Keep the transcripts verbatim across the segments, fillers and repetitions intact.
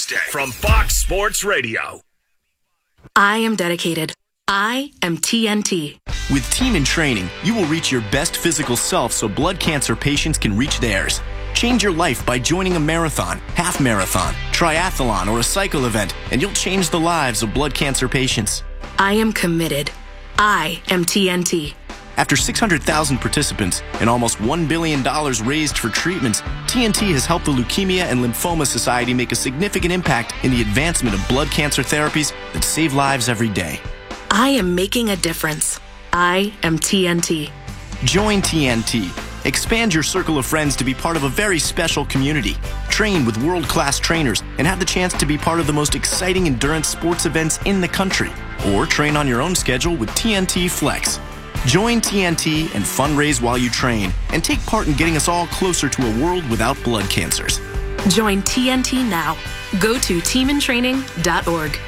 Thursday from Fox Sports Radio. I am dedicated. I am T N T. With Team in Training, you will reach your best physical self so blood cancer patients can reach theirs. Change your life by joining a marathon, half marathon, triathlon, or a cycle event, and you'll change the lives of blood cancer patients. I am committed. I am T N T. After six hundred thousand participants and almost one billion dollars raised for treatments, T N T has helped the Leukemia and Lymphoma Society make a significant impact in the advancement of blood cancer therapies that save lives every day. I am making a difference. I am T N T. Join T N T. Expand your circle of friends to be part of a very special community. Train with world-class trainers and have the chance to be part of the most exciting endurance sports events in the country. Or train on your own schedule with T N T Flex. Join T N T and fundraise while you train and take part in getting us all closer to a world without blood cancers. Join T N T now. Go to team in training dot org.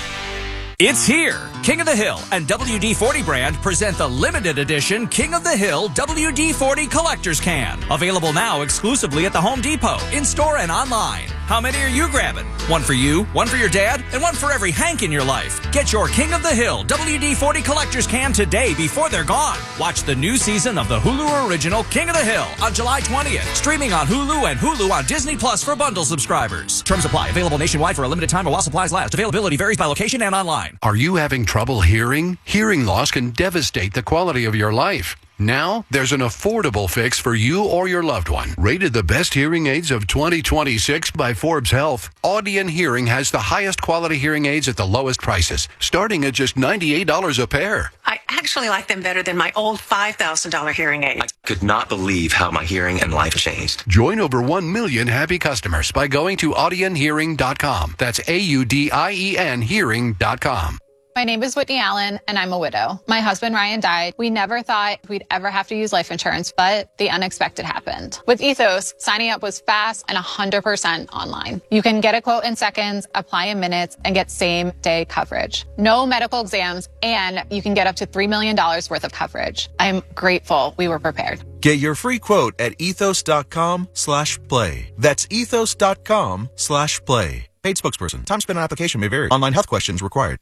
It's here. King of the Hill and W D forty brand present the limited edition King of the Hill W D forty Collector's Can. Available now exclusively at the Home Depot, in-store and online. How many are you grabbing? One for you, one for your dad, and one for every Hank in your life. Get your King of the Hill W D forty Collector's Can today before they're gone. Watch the new season of the Hulu original King of the Hill on July twentieth. Streaming on Hulu and Hulu on Disney Plus for bundle subscribers. Terms apply. Available nationwide for a limited time while supplies last. Availability varies by location and online. Are you having trouble hearing? Hearing loss can devastate the quality of your life. Now, there's an affordable fix for you or your loved one. Rated the best hearing aids of twenty twenty-six by Forbes Health, Audion Hearing has the highest quality hearing aids at the lowest prices, starting at just ninety-eight dollars a pair. I actually like them better than my old five thousand dollars hearing aid. I could not believe how my hearing and life changed. Join over one million happy customers by going to audion hearing dot com. That's A U D I E N hearing dot com. My name is Whitney Allen, and I'm a widow. My husband, Ryan, died. We never thought we'd ever have to use life insurance, but the unexpected happened. With Ethos, signing up was fast and one hundred percent online. You can get a quote in seconds, apply in minutes, and get same-day coverage. No medical exams, and you can get up to three million dollars worth of coverage. I'm grateful we were prepared. Get your free quote at ethos.com slash play. That's ethos.com slash play. Paid spokesperson. Time spent on application may vary. Online health questions required.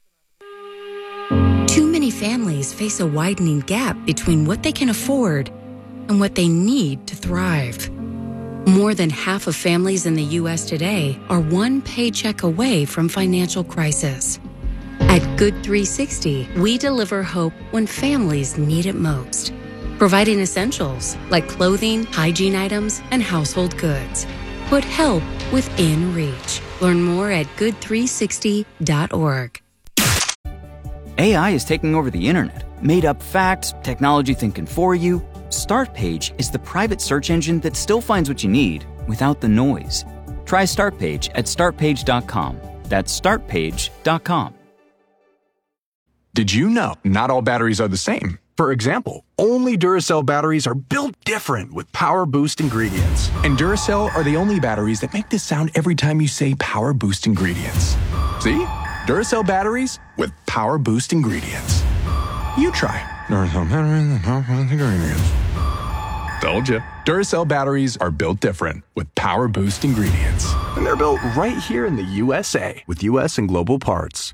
Too many families face a widening gap between what they can afford and what they need to thrive. More than half of families in the U S today are one paycheck away from financial crisis. At Good three sixty, we deliver hope when families need it most, providing essentials like clothing, hygiene items, and household goods. Put help within reach. Learn more at good three sixty dot org. A I is taking over the internet. Made up facts, technology thinking for you. Startpage is the private search engine that still finds what you need without the noise. Try Startpage at start page dot com. That's start page dot com. Did you know not all batteries are the same? For example, only Duracell batteries are built different with Power Boost ingredients. And Duracell are the only batteries that make this sound every time you say Power Boost ingredients. See? Duracell batteries with Power Boost ingredients. You try. Duracell batteries with Power Boost ingredients. Told you. Duracell batteries are built different with Power Boost ingredients. And they're built right here in the U S A with U S and global parts.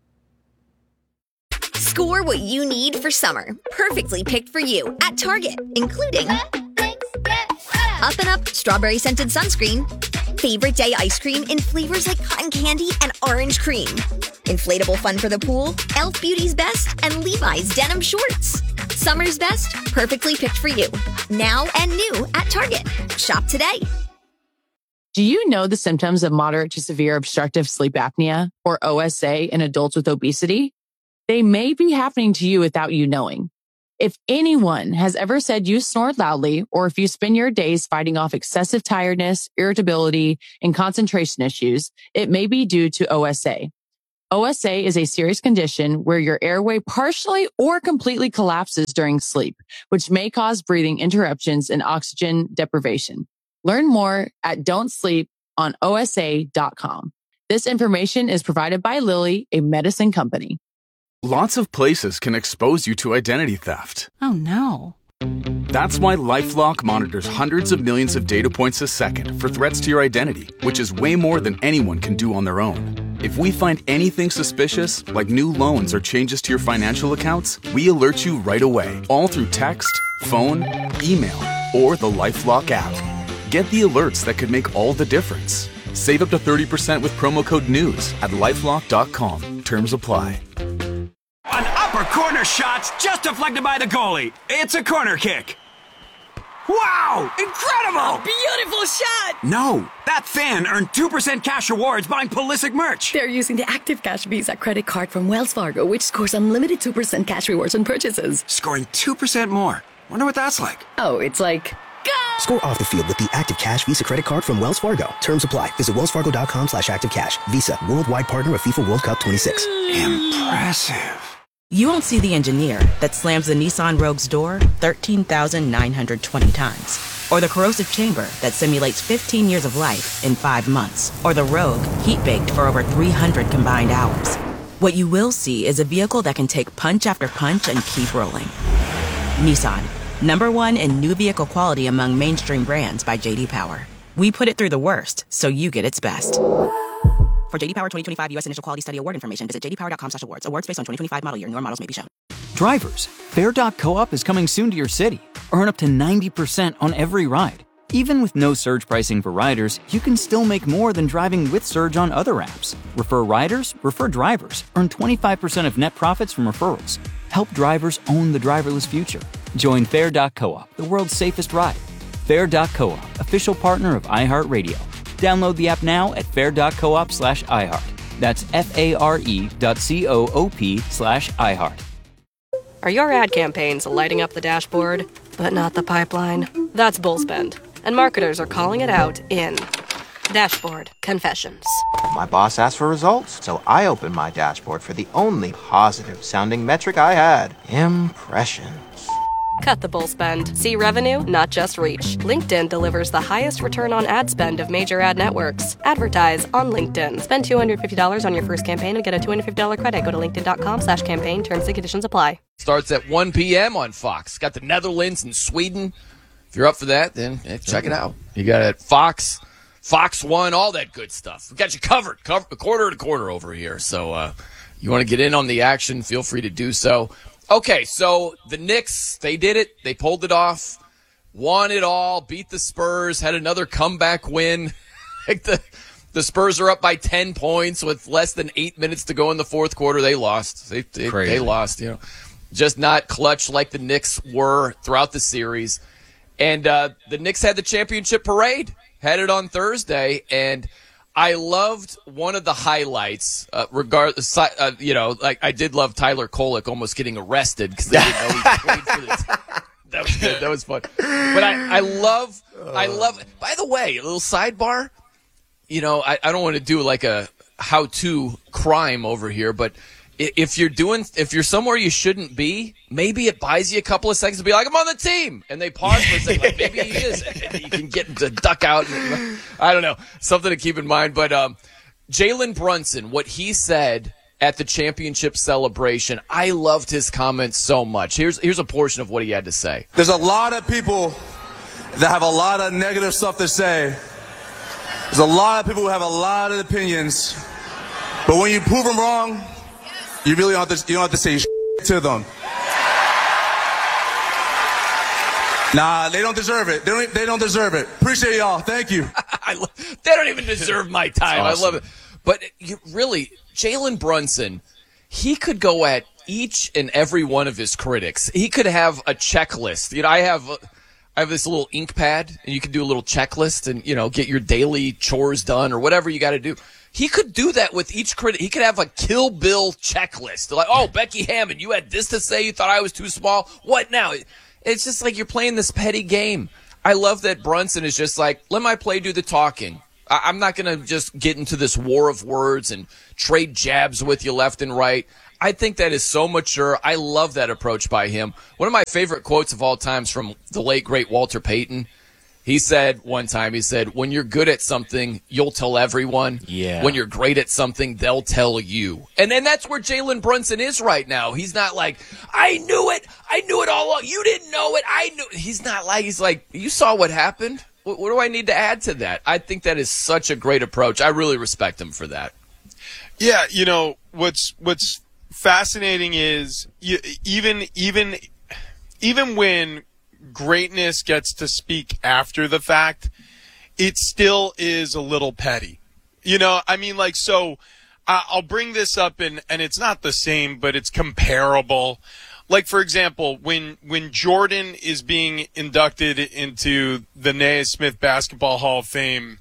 Score what you need for summer. Perfectly picked for you at Target, including Up and Up Strawberry Scented Sunscreen, Favorite Day Ice Cream in flavors like cotton candy and orange cream, Inflatable Fun for the Pool, e l f Beauty's Best, and Levi's Denim Shorts. Summer's best, perfectly picked for you. Now and new at Target. Shop today. Do you know the symptoms of moderate to severe obstructive sleep apnea, or O S A, in adults with obesity? They may be happening to you without you knowing. If anyone has ever said you snore loudly, or if you spend your days fighting off excessive tiredness, irritability, and concentration issues, it may be due to O S A. O S A is a serious condition where your airway partially or completely collapses during sleep, which may cause breathing interruptions and oxygen deprivation. Learn more at don't sleep on O S A dot com. This information is provided by Lilly, a medicine company. Lots of places can expose you to identity theft. Oh no. That's why LifeLock monitors hundreds of millions of data points a second for threats to your identity, which is way more than anyone can do on their own. If we find anything suspicious, like new loans or changes to your financial accounts, we alert you right away, all through text, phone, email, or the LifeLock app. Get the alerts that could make all the difference. Save up to thirty percent with promo code NEWS at lifelock dot com. Terms apply. An upper corner shot's just deflected by the goalie. It's a corner kick. Wow! Incredible! A beautiful shot! No, that fan earned two percent cash rewards buying Pulisic merch. They're using the Active Cash Visa credit card from Wells Fargo, which scores unlimited two percent cash rewards on purchases. Scoring two percent more. Wonder what that's like. Oh, it's like... Go! Score off the field with the Active Cash Visa credit card from Wells Fargo. Terms apply. Visit wellsfargo.com slash activecash. Visa, worldwide partner of FIFA World Cup twenty-six. Impressive. You won't see the engineer that slams the Nissan Rogue's door thirteen thousand nine hundred twenty times. Or the corrosive chamber that simulates fifteen years of life in five months. Or the Rogue heat-baked for over three hundred combined hours. What you will see is a vehicle that can take punch after punch and keep rolling. Nissan, number one in new vehicle quality among mainstream brands by J D Power. We put it through the worst, so you get its best. For J D Power twenty twenty-five U S Initial Quality Study Award information, visit j d power dot com slash awards. Awards based on twenty twenty-five model year. Newer models may be shown. Drivers, Fair dot Co-op is coming soon to your city. Earn up to ninety percent on every ride. Even with no surge pricing for riders, you can still make more than driving with Surge on other apps. Refer riders, refer drivers. Earn twenty-five percent of net profits from referrals. Help drivers own the driverless future. Join Fair dot Co-op, the world's safest ride. Fair dot Co-op, official partner of iHeartRadio. Download the app now at fair dot coop slash iHeart. That's F-A-R-E dot C-O-O-P slash iHeart. Are your ad campaigns lighting up the dashboard, but not the pipeline? That's Bullspend, and marketers are calling it out in Dashboard Confessions. My boss asked for results, so I opened my dashboard for the only positive-sounding metric I had, impressions. Cut the bull spend. See revenue, not just reach. LinkedIn delivers the highest return on ad spend of major ad networks. Advertise on LinkedIn. Spend two hundred fifty dollars on your first campaign and get a two hundred fifty dollars credit. Go to linkedin.com slash campaign. Terms and conditions apply. Starts at one p.m. on Fox. Got the Netherlands and Sweden. If you're up for that, then eh, check it out. You got it Fox, Fox One, all that good stuff. We got you covered, cover, quarter to quarter over here. So uh, you want to get in on the action, feel free to do so. Okay, so the Knicks, they did it. They pulled it off, won it all, beat the Spurs, had another comeback win. Like the the Spurs are up by ten points with less than eight minutes to go in the fourth quarter. They lost. They they, they lost, you know. Just not clutch like the Knicks were throughout the series. And uh, the Knicks had the championship parade, had it on Thursday, and I loved one of the highlights, uh, regardless, uh, you know, like I did love Tyler Kolek almost getting arrested because they didn't know he played for the team. That was good. That was fun. But I, I love, I love, by the way, a little sidebar, you know, I, I don't want to do like a how-to crime over here, but if you're doing, if you're somewhere you shouldn't be, maybe it buys you a couple of seconds to be like, I'm on the team. And they pause for a second, like maybe he is. And you can get to duck out. And, I don't know. Something to keep in mind. But um, Jalen Brunson, what he said at the championship celebration, I loved his comments so much. Here's, here's a portion of what he had to say. There's a lot of people that have a lot of negative stuff to say. There's a lot of people who have a lot of opinions. But when you prove them wrong, you really don't have to, you don't have to say shit to them. Nah, they don't deserve it. They don't, they don't deserve it. Appreciate y'all. Thank you. I lo- they don't even deserve my time. Awesome. I love it. But you really, Jalen Brunson, he could go at each and every one of his critics. He could have a checklist. You know, I have, I have this little ink pad, and you can do a little checklist and, you know, get your daily chores done or whatever you got to do. He could do that with each critic. He could have a Kill Bill checklist. Like, oh, Becky Hammond, you had this to say. You thought I was too small. What now? It's just like you're playing this petty game. I love that Brunson is just like, let my play do the talking. I- I'm not going to just get into this war of words and trade jabs with you left and right. I think that is so mature. I love that approach by him. One of my favorite quotes of all times from the late, great Walter Payton. He said one time, he said, when you're good at something, you'll tell everyone. Yeah. When you're great at something, they'll tell you. And then that's where Jalen Brunson is right now. He's not like, I knew it. I knew it all along. You didn't know it. I knew. He's not like, he's like, you saw what happened. What, what do I need to add to that? I think that is such a great approach. I really respect him for that. Yeah, you know, what's what's fascinating is you, even even even when greatness gets to speak after the fact, it still is a little petty. You know, I mean, like, so uh, I'll bring this up, and, and it's not the same, but it's comparable. Like, for example, when when Jordan is being inducted into the Naismith Basketball Hall of Fame,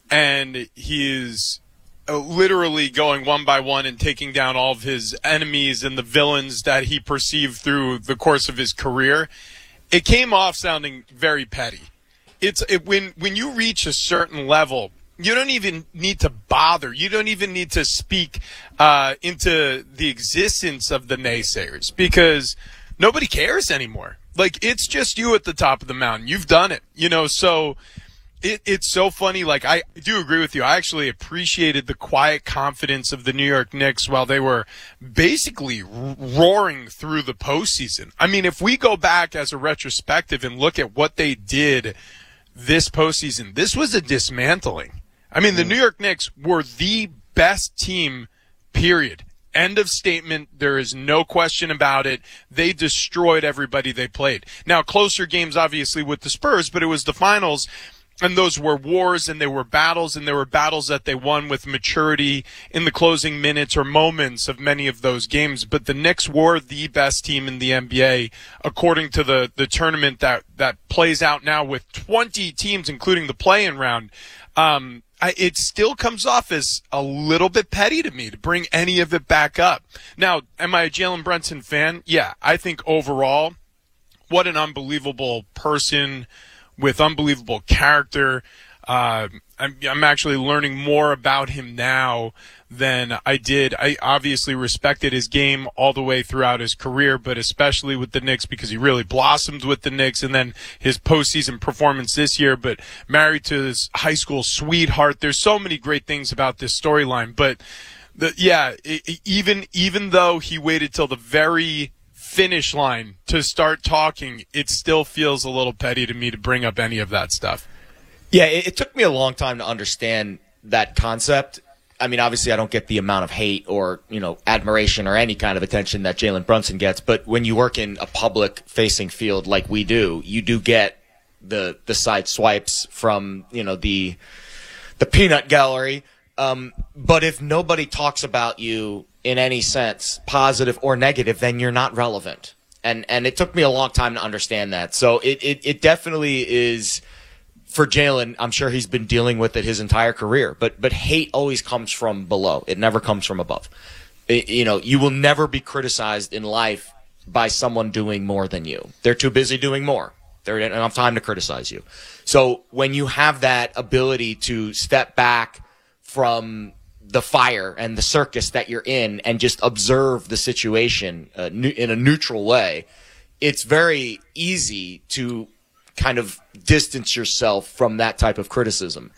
and he is literally going one by one and taking down all of his enemies and the villains that he perceived through the course of his career, it came off sounding very petty. It's it, when when you reach a certain level, you don't even need to bother. You don't even need to speak uh, into the existence of the naysayers because nobody cares anymore. Like, it's just you at the top of the mountain. You've done it, you know. So it, it's so funny. Like, I do agree with you. I actually appreciated the quiet confidence of the New York Knicks while they were basically roaring through the postseason. I mean, if we go back as a retrospective and look at what they did this postseason, this was a dismantling. I mean, the New York Knicks were the best team, period. End of statement. There is no question about it. They destroyed everybody they played. Now, closer games, obviously, with the Spurs, but it was the finals. And those were wars, and they were battles, and there were battles that they won with maturity in the closing minutes or moments of many of those games. But the Knicks were the best team in the N B A, according to the, the tournament that, that plays out now with twenty teams, including the play-in round. Um, I, it still comes off as a little bit petty to me to bring any of it back up. Now, am I a Jalen Brunson fan? Yeah, I think overall, what an unbelievable person with unbelievable character. Uh, I'm, I'm actually learning more about him now than I did. I obviously respected his game all the way throughout his career, but especially with the Knicks because he really blossomed with the Knicks, and then his postseason performance this year, but married to his high school sweetheart. There's so many great things about this storyline, but the, yeah, it, even, even though he waited till the very finish line to start talking, it still feels a little petty to me to bring up any of that stuff. Yeah, it, it took me a long time to understand that concept. I mean, obviously, I don't get the amount of hate or, you know, admiration or any kind of attention that Jalen Brunson gets. But when you work in a public-facing field like we do, you do get the the side swipes from, you know, the the peanut gallery. Um, but if nobody talks about you in any sense, positive or negative, then you're not relevant. And and it took me a long time to understand that. So it it, it definitely is. For Jalen, I'm sure he's been dealing with it his entire career, but but hate always comes from below. It never comes from above. It, you know, you will never be criticized in life by someone doing more than you. They're too busy doing more. They don't have enough time to criticize you. So when you have that ability to step back from the fire and the circus that you're in and just observe the situation uh, in a neutral way, it's very easy to kind of distance yourself from that type of criticism.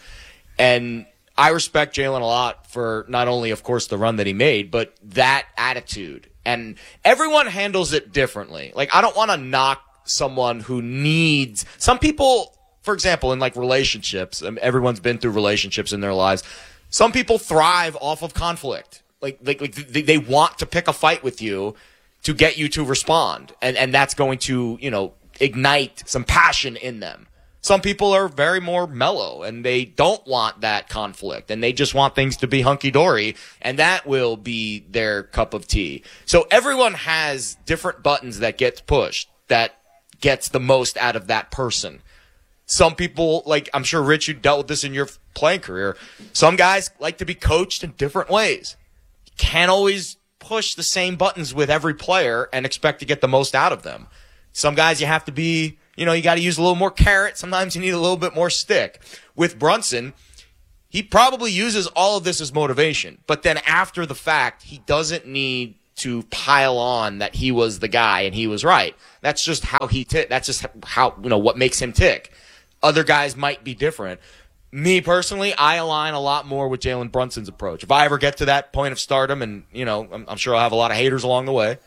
And I respect Jalen a lot for not only, of course, the run that he made, but that attitude. And everyone handles it differently. Like, I don't want to knock someone who needs – some people, for example, in like relationships, everyone's been through relationships in their lives. Some people thrive off of conflict. Like, like, like they, they want to pick a fight with you to get you to respond. And, and that's going to, you know, ignite some passion in them. Some people are very more mellow and they don't want that conflict and they just want things to be hunky-dory, and that will be their cup of tea. So everyone has different buttons that gets pushed that gets the most out of that person. Some people, like I'm sure, Rich, you dealt with this in your playing career. Some guys like to be coached in different ways. You can't always push the same buttons with every player and expect to get the most out of them. Some guys you have to be, you know, you got to use a little more carrot. Sometimes you need a little bit more stick. With Brunson, he probably uses all of this as motivation. But then after the fact, he doesn't need to pile on that he was the guy and he was right. That's just how he tick. That's just how, you know, what makes him tick. Other guys might be different. Me personally, I align a lot more with Jalen Brunson's approach. If I ever get to that point of stardom, and you know, I'm, I'm sure I'll have a lot of haters along the way,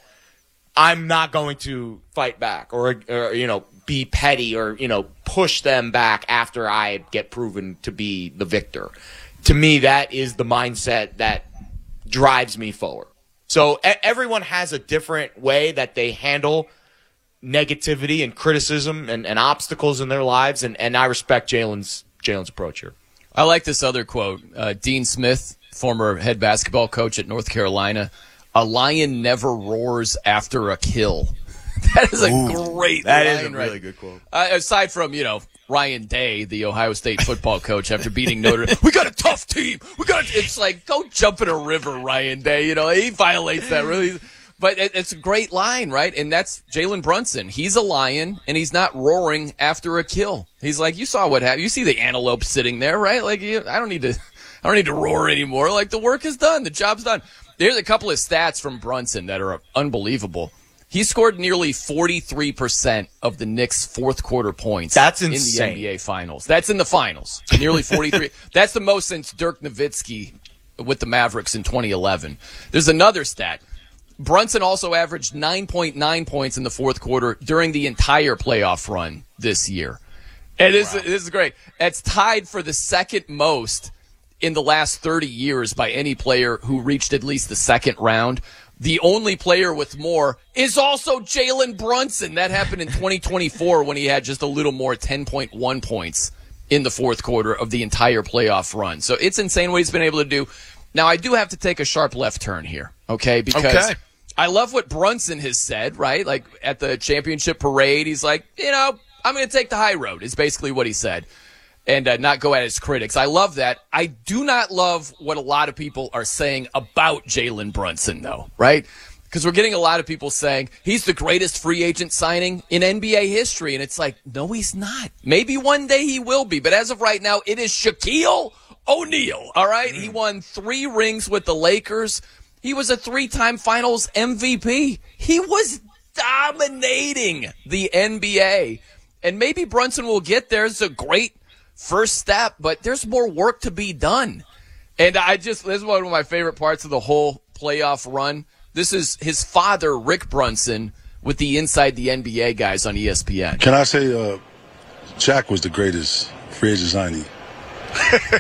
I'm not going to fight back or, or you know, be petty or you know, push them back after I get proven to be the victor. To me, that is the mindset that drives me forward. So e- everyone has a different way that they handle negativity and criticism and, and obstacles in their lives, and, and I respect Jalen's Jalen's approach here. I like this other quote. Uh, Dean Smith, former head basketball coach at North Carolina, a lion never roars after a kill. That is a Ooh, great that line. That is a right? really good quote. Uh, aside from, you know, Ryan Day, the Ohio State football coach, after beating Notre Dame, we got a tough team. We got. A, it's like, go jump in a river, Ryan Day. You know, he violates that really. But it, it's a great line, right? And that's Jalen Brunson. He's a lion, and he's not roaring after a kill. He's like, you saw what happened. You see the antelope sitting there, right? Like, you, I don't need to, I don't need to roar anymore. Like, the work is done. The job's done. There's a couple of stats from Brunson that are unbelievable. He scored nearly forty-three percent of the Knicks' fourth quarter points. That's insane. In the N B A Finals. That's in the finals. Nearly forty-three. That's the most since Dirk Nowitzki with the Mavericks in twenty eleven. There's another stat. Brunson also averaged nine point nine points in the fourth quarter during the entire playoff run this year. And this, wow. this is great. It's tied for the second most in the last thirty years by any player who reached at least the second round. The only player with more is also Jalen Brunson. That happened in twenty twenty-four when he had just a little more, ten point one points in the fourth quarter of the entire playoff run. So it's insane what he's been able to do. Now, I do have to take a sharp left turn here, okay? Because okay. I love what Brunson has said, right? Like at the championship parade, he's like, you know, I'm going to take the high road is basically what he said, and uh, not go at his critics. I love that. I do not love what a lot of people are saying about Jalen Brunson, though, right? Because we're getting a lot of people saying he's the greatest free agent signing in N B A history, and it's like, no, he's not. Maybe one day he will be, but as of right now, it is Shaquille O'Neal, all right? Mm. He won three rings with the Lakers. He was a three-time finals M V P. He was dominating the N B A. And maybe Brunson will get there. It's a great first step, but there's more work to be done. And I just, this is one of my favorite parts of the whole playoff run. This is his father, Rick Brunson, with the Inside the N B A guys on E S P N. Can I say uh, Shaq was the greatest free agent signing